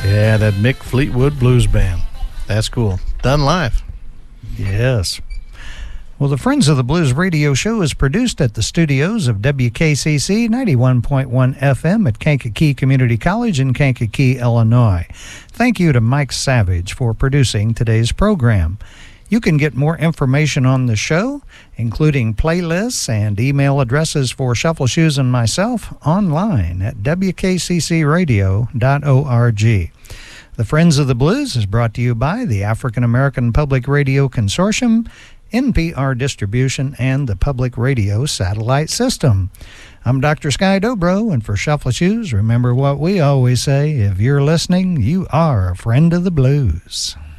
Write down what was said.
Yeah, that Mick Fleetwood Blues Band. That's cool. Done live. Yes. Well, the Friends of the Blues radio show is produced at the studios of WKCC 91.1 FM at Kankakee Community College in Kankakee, Illinois. Thank you to Mike Savage for producing today's program. You can get more information on the show, including playlists and email addresses for Shuffle Shoes and myself, online at wkccradio.org. The Friends of the Blues is brought to you by the African American Public Radio Consortium, NPR Distribution, and the Public Radio Satellite System. I'm Dr. Sky Dobro, and for Shuffle Shoes, remember what we always say: if you're listening, you are a friend of the blues.